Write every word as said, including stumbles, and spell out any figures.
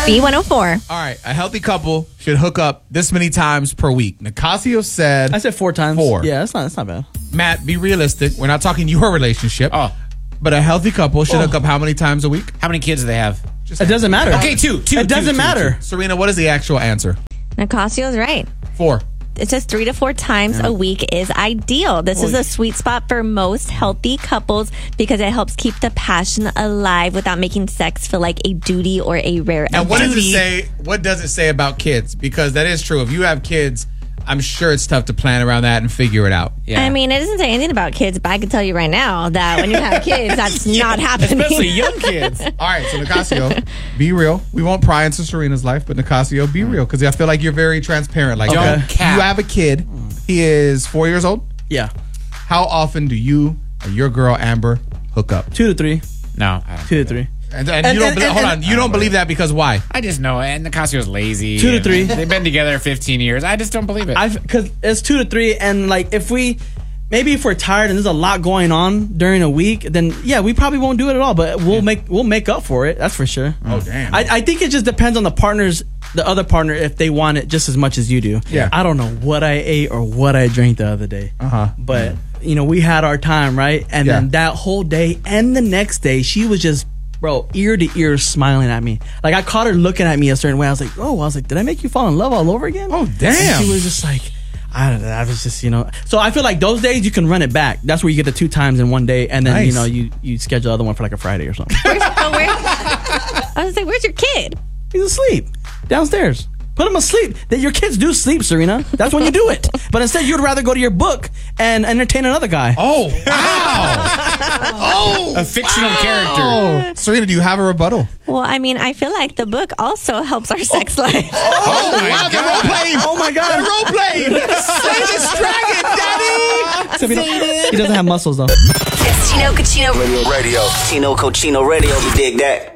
B one oh four. All right, a healthy couple should hook up this many times per week. Nicasio said... I said four times. Four. Yeah, that's not, that's not bad. Matt, be realistic. We're not talking your relationship. Oh. But a healthy couple should Oh. hook up how many times a week? How many kids do they have? Just It doesn't matter. Okay, two. Two. It two, doesn't two, matter. two. Serena, what is the actual answer? Nicasio's right. Four. It says three to four times a week is ideal. This is a sweet spot for most healthy couples because it helps keep the passion alive without making sex feel like a duty or a rare And what does it duty. say? What does it say about kids? Because that is true. If you have kids, I'm sure it's tough to plan around that and figure it out. Yeah. I mean, it doesn't say anything about kids, but I can tell you right now that when you have kids, that's not happening. Especially young kids. All right, so Nicasio, be real. We won't pry into Serena's life, but Nicasio, be real because I feel like you're very transparent. Like, Don't you cap. have a kid. He is four years old. Yeah. How often do you or your girl Amber hook up? Two to three. No. I don't Two to believe it. three. And, and, And- you don't and- believe, and- hold and- on. You don't believe that because why? I just know it. And Nicasio's lazy. Two to and three. They've been together fifteen years. I just don't believe it. I've because it's two to three, and like if we maybe if we're tired and there's a lot going on during a week, then yeah, we probably won't do it at all. But we'll make we'll make up for it. That's for sure. Oh damn. I, I think it just depends on the partners, the other partner, if they want it just as much as you do. Yeah. I don't know what I ate or what I drank the other day. Uh-huh. But you know, we had our time, right? And Yeah. then that whole day and the next day, she was just, bro, ear to ear smiling at me. Like I caught her looking at me a certain way. I was like, oh, I was like, did I make you fall in love all over again? Oh, damn. And she was just like, I don't know. I was just, you know. So I feel like those days you can run it back. That's where you get the two times in one day, and then Nice. you know you you schedule the other one for like a Friday or something. Where's, oh, where, I was like, where's your kid? He's asleep downstairs. Put him asleep. That your kids do sleep, Serena. That's when you do it. But instead, you'd rather go to your book and entertain another guy. Oh, wow. oh, a fictional wow. character. Serena, do you have a rebuttal? Well, I mean, I feel like the book also helps our sex life. Oh, my wow, they're God. role playing. Oh my God. They're role playing. Slay this dragon, daddy. Except he, don't- he doesn't have muscles though. It's Chino Cochino Radio. Radio. Chino Cochino Radio. You dig that?